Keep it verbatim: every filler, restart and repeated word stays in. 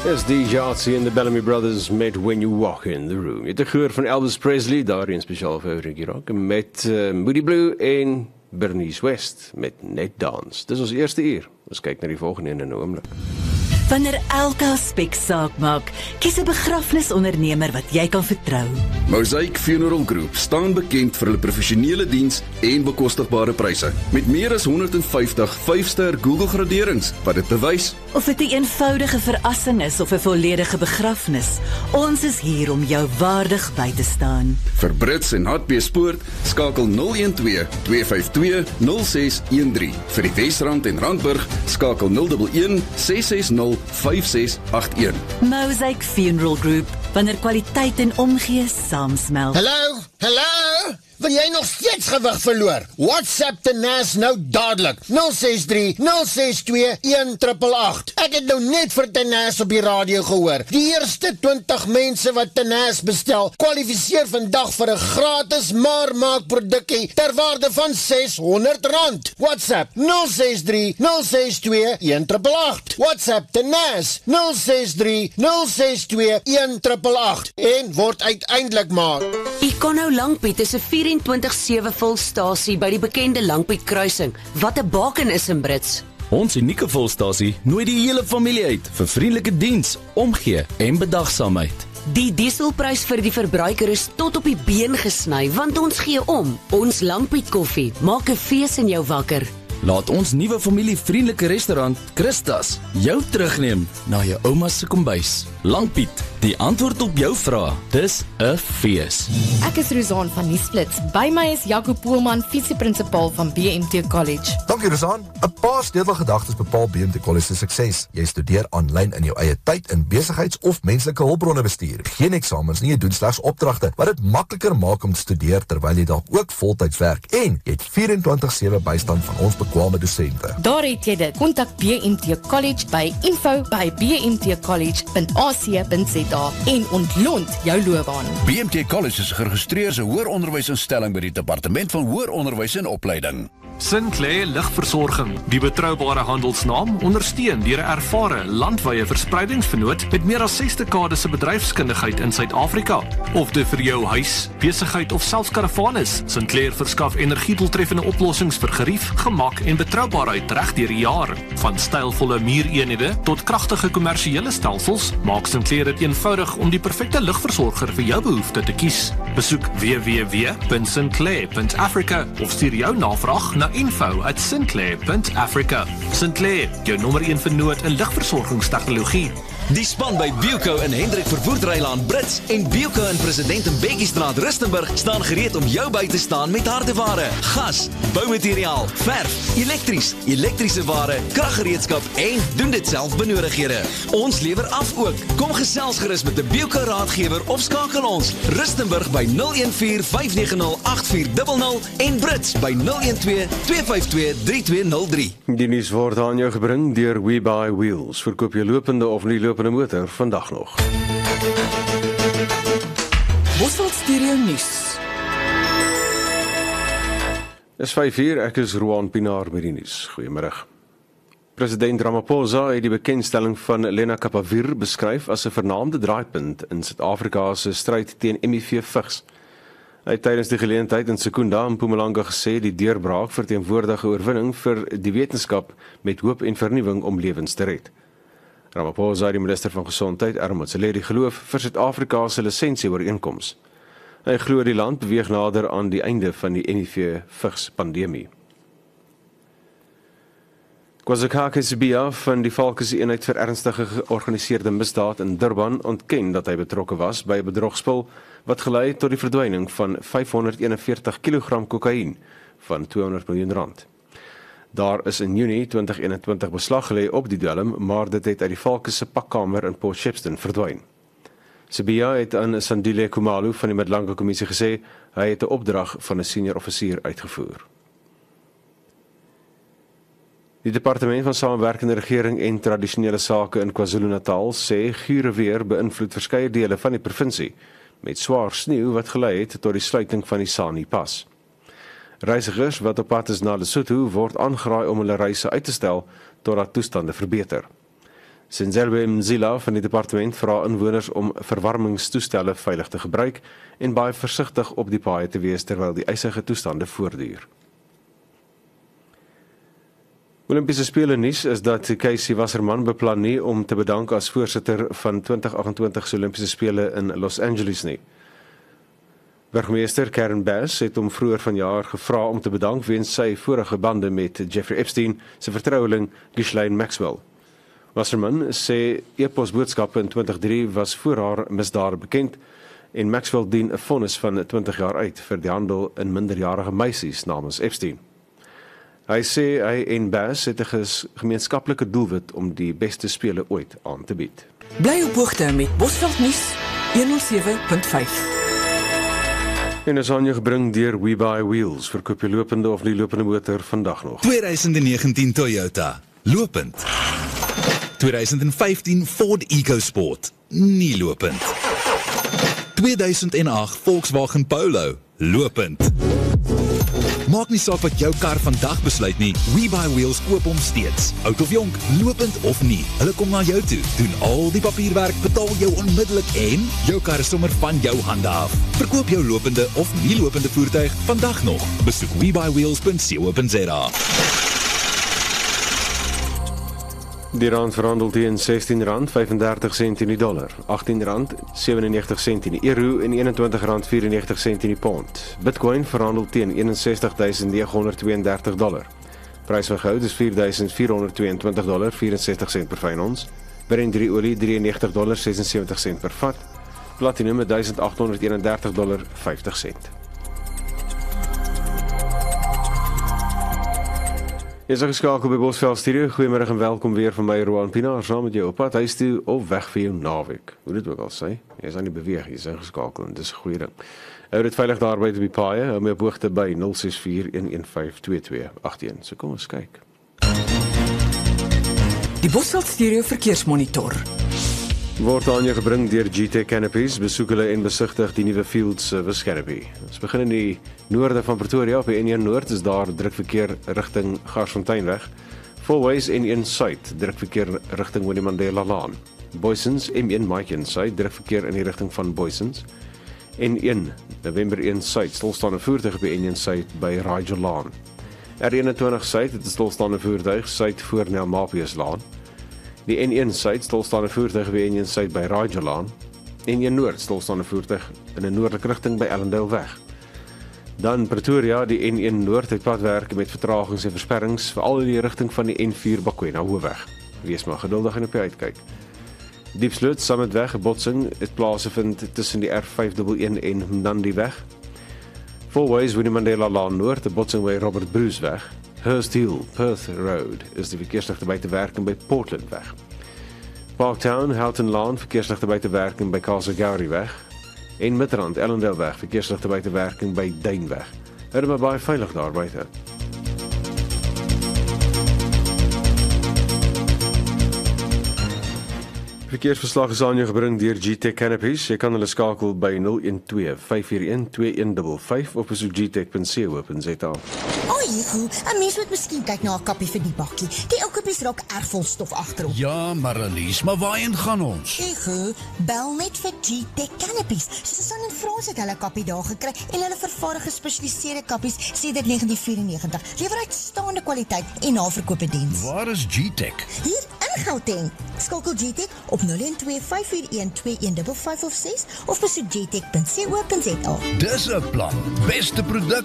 Is die Jazzy en de Bellamy Brothers met When You Walk in the Room. Je hebt de geur van Elvis Presley, daarin speciaal vir Ricky Rock, met uh, Moody Blue en Bernice West met Net Dance. Dis ons eerste uur. Ons kyk na die volgende in 'n oomblik. Wanneer elke aspek saak maak, kies 'n begrafnisondernemer wat jy kan vertrou. Mosaic Funeral Group staan bekend vir hulle professionele diens en bekostigbare pryse. Met meer as honderdvyftig vyf-ster Google graderings wat dit bewys. Of dit 'n eenvoudige verrassing is of 'n volledige begrafnis, ons is hier om jou waardig by te staan. Vir Brits en Hartbeespoort, skakel nul een twee, twee vyf twee, nul ses een drie. Vir die Wesrand en Randburg, skakel nul een een, ses ses nul, vyf ses agt een. Mosaic Funeral Group, wanneer kwaliteit en omgee saamsmelt. Hallo, hallo, wil jy nog steeds gewig verloor? WhatsApp Tenace nou dadelik, nul ses drie, nul ses twee, een agt agt agt. Ek het nou net vir Tenace op die radio gehoor. Die eerste twintig mense wat Tenace bestel, kwalifiseer vandag vir 'n gratis maar maak produkkie ter waarde van ses honderd rand. WhatsApp nul ses drie, nul ses twee, een agt agt agt. WhatsApp Tenace nul ses drie, nul ses twee, een agt agt agt en word uiteindelik maar. Econo Langpiet is 'n vyf-en-twintig sewe volstasie by die bekende Langpiet kruising, wat 'n baken is in Brits. Ons unieke volstasie nooi die hele familie uit vir vriendelike diens, omgee en bedagsaamheid. Die dieselprys vir die verbruiker is tot op die been gesny, want ons gee om. Ons Langpiet koffie maak 'n fees in jou wakker. Laat ons nuwe familievriendelike restaurant, Christas, jou terugneem na jou ouma se kombuis. Langpiet, die antwoord op jou vraag. Dis 'n fees. Ek is Rosaan van Nuusflits. By my is Jaco Poelman, visieprinsipal van B M T College. Dankie Rosaan. 'n Paar sleutelgedagtes bepaal B M T College se sukses. Jy studeer aanlyn in jou eie tyd in besigheids- of menslike hulpbronne bestuur. Geen eksamens nie, jy doen slegs opdragte, wat dit makliker maak om te studeer terwyl jy dalk ook voltyds werk. En jy het vyf-en-twintig sewe bystand van ons bekwame dosente. Daar het jy dit. Kontak B M T College by info by b m t college punt a c punt z a en ontlont jou loopbaan. B M T College is geregistreerde hoëronderwysinstelling by die Departement van Hoër Onderwys en Opleiding. Sinclair Ligversorging, die betroubare handelsnaam, ondersteun deur 'n ervare landwyse verspreidingsvernoot met meer as ses dekades se bedryfskundigheid in Suid-Afrika. Of dit vir jou huis, besigheid of selfs karavaan is, Sinclair verskaf energiedoeltreffende oplossings vir gerief, gemak en betroubaarheid reg deur die jaar. Van stylvolle muureenhede tot kragtige kommersiële stelsels, maak Sinclair dit eenvoudig om die perfekte ligversorger vir jou behoefte te kies. Besoek w w w punt sinclair punt africa of stuur jou navraag na info at sinclair punt africa. Sinclair, jou nommer een vernoot in ligversorgingstegnologie. Die span by Bilco in Hendrik Vervoerdrylaan Brits en Bilco in President Mbeki-straat Rustenburg staan gereed om jou by te staan met hardeware, gas, boumateriaal, verf, elektries, elektriese ware, kraggereedskap en doen dit self benodighede. Ons lewer af ook. Kom gesels gerus met 'n Bilco raadgewer of skakel ons Rustenburg by nul een vier, vyf nege nul, agt vier nul nul en Brits by nul een twee, twee vyf twee, drie twee nul drie. Die nuus word aan jou gebring deur We Buy Wheels. Verkoop jy lopende of nie lopende motor vandag nog. Bosveld Stereo Nuus. Dis vyf uur, ek is Roan Pinaar met die nuus. Goeiemôre. President Ramaphosa het die bekendstelling van Lena Kapavir beskryf as 'n vernaamde draaipunt in Suid-Afrika se stryd teen M I V-vigs. Hy het tydens die geleentheid in Secunda in Mpumalanga gesê die deurbraak verteenwoordige oorwinning vir die wetenskap met hoop en vernuwing om lewens te red. Ramaphosa, die minister van Gesondheid, Armand Seleri, geloof vir Suid-Afrika se lisensieooreenkoms. Hy glo die land beweeg nader aan die einde van die M I V-vigs-pandemie. KwaZulu-Natal Sibiya van die Valkese eenheid vir ernstige georganiseerde misdaad in Durban ontken dat hy betrokke was by 'n bedrogspel wat gelei het tot die verdwyning van vyfhonderdeenenveertig kilogram kokain van tweehonderd miljoen rand. Daar is in Junie twintig eenentwintig beslag gelê op die dwelm, maar dit het uit die Valkese pakkamer in Port Shepstone verdwyn. Sibiya het aan Sandile Khumalo van die Middellandse Kommissie gesê hy het 'n opdrag van 'n senior offisier uitgevoer. Die Departement van Samewerkende Regering en Tradisionele Sake in KwaZulu-Natal sê gure weer beïnvloed verskeie dele van die provinsie met swaar sneeu wat gelei het tot die sluiting van die Sani Pas. Reisigers wat op pad is na Lesotho word aangeraai om hulle reise uit te stel totdat toestande verbeter. Sinzelwe Mzila van die departement vra inwoners om verwarmingstoestelle veilig te gebruik en baie versigtig op die paaie te wees terwyl die ysige toestande voortduur. Olympiese Spele nuus is dat Casey Wasserman beplan nie om te bedank as voorsitter van twintig agt-en-twintig se Olympiese Spele in Los Angeles nie. Burgemeester Karen Bass het hom vroeër vanjaar gevra om te bedank weens sy vorige bande met Jeffrey Epstein se vertroueling Ghislaine Maxwell. Wasserman sê e-pos boodskappe in twintig drie was voor haar misdade bekend en Maxwell dien 'n vonnis van twintig jaar uit vir die handel in minderjarige meisies namens Epstein. Hy sê hy en Bass het 'n gemeenskaplike doelwit om die beste spele ooit aan te bied. Bly op hoogte met Bosveld nuus honderd sewe punt vyf. En is aan jou gebring deur We Buy Wheels, verkoop jy lopende of nie lopende motor vandag nog. twintig negentien Toyota, lopend. twintig vyftien Ford EcoSport, nie lopend. tweeduisend agt Volkswagen Polo, lopend. Maak nie saak wat jou kar vandag besluit nie, We Buy Wheels koop hom steeds. Oud of jonk, lopend of nie, hulle kom na jou toe, doen al die papierwerk, betaal jou onmiddellik en jou kar is sommer van jou hande af. Verkoop jou lopende of nie lopende voertuig vandag nog. Besoek we buy wheels punt co punt za. Die rand verhandel teen sestien rand vyfendertig sent in die dollar, agttien rand sewennegentig sent in die euro en eenentwintig rand vierennegentig sent in die pond. Bitcoin verhandel teen eenensestig duisend negenhonderdtweeëndertig dollar. Prys van goud is vier duisend vierhonderd tweeëntwintig dollar vierensestig sent per fyn ons. Brent olie drieënnegentig dollar sesensewentig sent per vat. Platinum duisend agthonderd eenendertig dollar vyftig sent. Jy is geskakel by Bosveld Studio. Goeiemiddag en welkom weer van my Roan Pinaar saam met jou op pad huis toe of weg vir jou naweek. Hoe dit ook al sê, jy is aan die beweeg, jy is geskakel en dis 'n goeie ding. Hou dit veilig daar by die paaie, hou my op hoogte by nul ses vier een een vyf twee twee agt een. So kom ons kyk. Die Bosveld Studio verkeersmonitor Word aan jou gebring deur G T Canopies, besoek hulle en besigtig die nuwe Field Service Canopy. Ons begin in die noorde van Pretoria op die N een Noord, is daar drukverkeer rigting Garsfonteinweg. Fourways N een Suid, drukverkeer rigting Winnie Mandela Laan. Boysens M een Mike Suid, drukverkeer in die rigting van Boysens. N een November een Suid, stilstaande voertuig op die N een Suid by Rigel Laan. R eenentwintig Suid, het is stilstaande voertuig Suid voor Nelmapius Laan. Die N een Suid stilstaande voertuig by N een Suid by Rajalaan. N een Noord stilstaande voertuig in 'n noordelike rigting by Ellendale weg. Dan Pretoria, die N een Noord het padwerke met vertragings en versperrings veral in die rigting van die N vier Bakwena Hoofweg. Wees maar geduldig en op die uitkyk. Diepsloot Summitweg, 'n botsing het plaasgevind tussen die R vyf een een en Mnandi weg. Fourways Winnie Mandela Laan Noord, 'n botsing by Robert Bruce weg. Hurst Hill, Perth Road, is die verkeersligte buite werking by Portland weg. Parktown, Houghton Laan, verkeersligte buite werking by Castle weg. En Midrand, Ellendale weg, verkeersligte buite werking by Duin weg. Hou maar baie veilig daar buite. Verkeersverslag is aan jou gebring deur G T Canopies. Jy kan hulle skakel by nul een twee vyf vier een twee een vyf vyf of besoek g tech punt co punt za. Oei, goed. 'n Mens moet miskien kyk na 'n kappie vir die bakkie. Die ou kappies raak erg vol stof agterop. Ja, Marlies, maar waarheen gaan ons? Ego, bel net vir G T Canopies. Susan en Frans het hulle kappie daar gekry en hulle vervaardig gespesialiseerde kappies sedert negentien vyfennegentig. Lewer uitstaande kwaliteit en naverkope diens. Waar is G-Tech? Hier in Gauteng. Skakel G-Tech op nul een twee vyf vier een twee een vyf vyf of ses of besoek g tech punt co punt za. Dis 'n plan. Beste produk,